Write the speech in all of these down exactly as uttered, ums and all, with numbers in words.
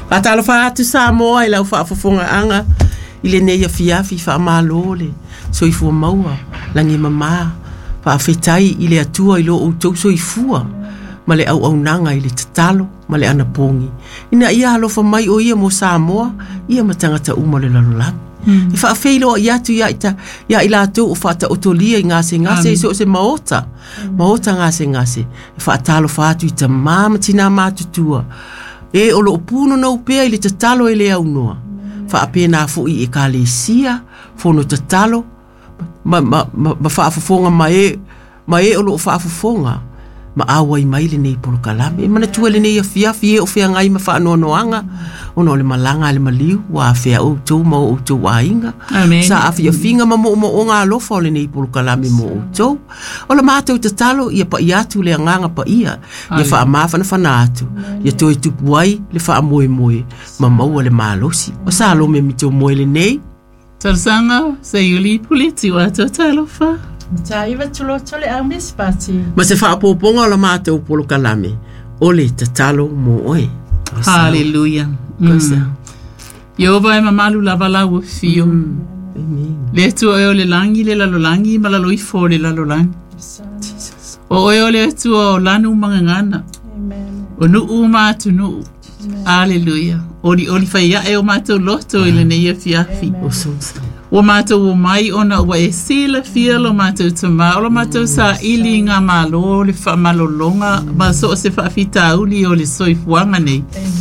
Patalo fa tu Samoa i lau fa fofonga anga i le nei afiafi fa malole so i fu maua langi mama fa fetai i le atua i lo o tau so i fua ma le au au nanga i le tatalo ma le anapongi ina ia alofa mai o ia mo Samoa ia matangata uma le lalolangi mm. i fa feilo ia tu ia ita ia ila tu o fa ta otolia i ngase ngase so se maota mm. maota ngase ngase i fa talo fa tu ita mama tina matutua e o lo puno na upea i le tatalo i le au noa fa apena fu i e kalesia fono tatalo ma ma ma fa fofonga mai mai o lo fa fofonga ma awa i mai le nei polo kalame ma na tua le nei afia fie o fea ngai ma fa no noanga ono le malanga le maliu wa fea o to mo o to wainga sa afia finga ma mo mo nga lo fo le nei polo kalame mo o to o la mato tatalo ia pa ia tu le nganga pa ia ia fa ma fa na fa na tu ia to tu wai le fa moe moe ma mo le malosi o sa lo me mito moe le nei tarsanga se yuli politi wa tatalo fa Ta iwa tulo tole a mis pati. Ma se fa poponga o la mate o polo kalame. Ole tatalo mo oe. Hallelujah. Mm. Yehova e mamalu lava lau fio. Mm. Amen. Le tu o le langi le lalo langi ma lalo i fo le lalo langi. Jesus. O o le tu o lanu mangangana. Amen. O nu uma tu nu. Hallelujah. Ori ori fa ia e o mato loto ile ne ia fiafi. O sonsa. O mātou o mai ona ua e sila fia lo mātou tama. O lo mātou sa ili ngā malo le whamalolonga ma so se whaafita uli o le soifuanga nei.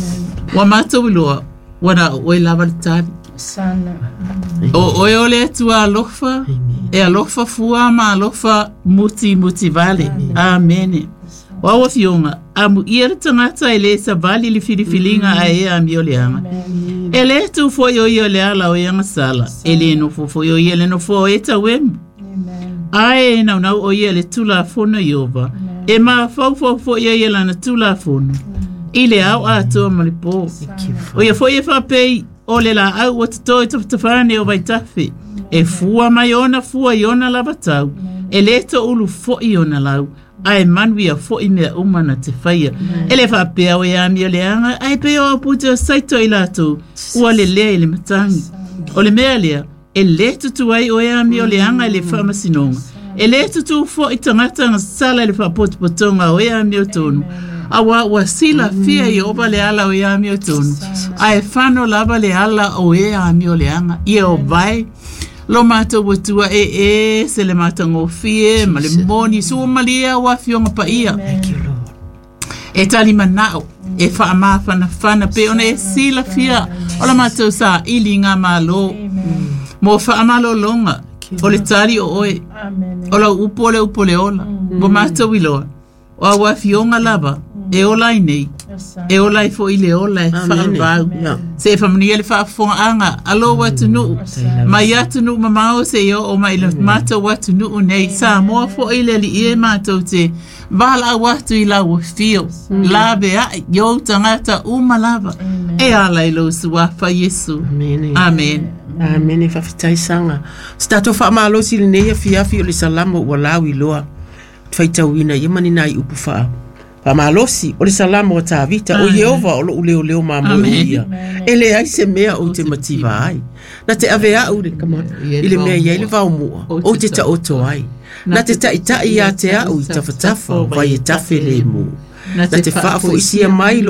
Wa mātou iloa wana o e lava le tari. Sana. O oe o le atua alofa e alofa fua ma alofa muti muti vale. Amen. Wa wa fionga amu ia le tangata e le sa vali le filifilinga a e a mi o le anga. E le tu fo yo yo le ala o yanga sala. E le no fo fo yo ye le no fo e ta wem. Ai na na o ye le tula fono yova. E ma fo fo fo ye ye la na tula fono. Ile au a to ma le po. O ye fo ye fa pei o le la au o to to to fane o vai tafe. E fua mai ona fua yona la batau. E le to ulu fo yona lau. Ai manwia fo i mea umana te whaia. Ele wha pea o ea mi o leanga, ai pea o puta o saito i lato, ua le lea i le matangi. O le mea lea, e le tutu ai o ea mi o leanga i le whamasinonga. E le tutu fo i tangata nga sala i le whapotopotonga o ea mi o tonu. Awa ua sila fia i oba le ala o ea mi o tonu. Ai whano lava le ala o ea mi o leanga. Ie o vai, lo mata watua e e se le mata ngofie ma le moni su malia wa fionga pa ia. Thank you, Lord. E tali manao e fa ama fana fana pe ona e sila fia o la mata sa ili ngā malo mo fa amalo longa o le tali o oe o la upo le upo le ola mo mata wilo o a wa fionga lava e ola i nei e ola i fo i le ola e whaavau se e whamania le whaafonga anga alo watu nuu mai atu nuu mamao se yo o mai le mata watu nuu nei sa moa fo i le li e mātou te bala watu i la wafio la bea yo tangata umalava e ala i lo suwafa Yesu amen amen e whawhitai sanga stato whaamalo si le neia fiafi o le salamo ua lau i loa whaitauina i mani nai upu wha Pamalosi, o le salamo o tā vita, o Yehova o lo uleo leo mamoe uia. E le ai se mea o te mativa ai. Na te avea ure, come on, i le mea iei le vau mua, o te ta oto ai. Na te ta ita i a te au i tawhatafa, vai e tafe le mu. Na te whaafo isia mai